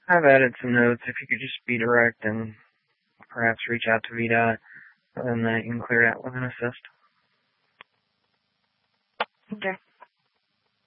I've added some notes. If you could just be direct and perhaps reach out to VDOT, then you can clear it out with an assist. Okay.